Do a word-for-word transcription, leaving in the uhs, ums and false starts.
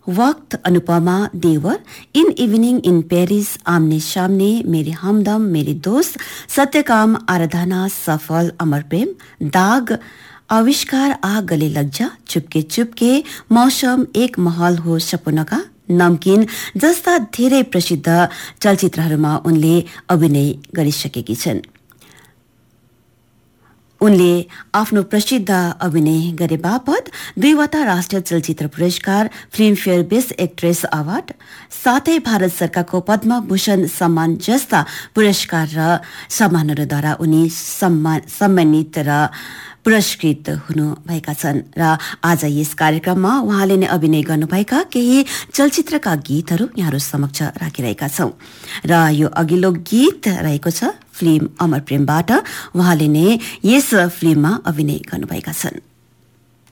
वक्त, अनुपमा देवर, in evening in Paris, आमने सामने, मेरे हमदम, मेरे दोस्त, सत्यकाम, आराधना, सफल, अमर प्रेम, दाग, आविष्कार, आ गले लग जा, चुपके चुपके, मौसम, एक महल हो सपना का, नमकीन जस्ता धेरै प्रसिद्ध चलचित्रहरूमा उनले अभिनय गरिसकेकी छन्। उनले आफ्नो प्रसिद्ध अभिनय गरे बापत दुईवटा राष्ट्रिय चलचित्र पुरस्कार, फिल्मफेयर बेस्ट एक्ट्रेस अवार्ड, साथै भारत सरकारको पद्म भूषण सम्मान जस्ता पुरस्कार र सम्मानहरूद्वारा उनी सम्मानित र पुरस्कृत हुनुभएका छन्। र आज यस कार्यक्रममा उहाँले नै अभिनय गर्नुभएका केही चलचित्रका गीतहरू यहाँहरू समक्ष राखिरहेका छौं। र यो अघिल्लो गीत रहेको छ फिल्म अमर प्रेमबाट। उहाँले नै यस फिल्ममा अभिनय गर्नुभएका छन्।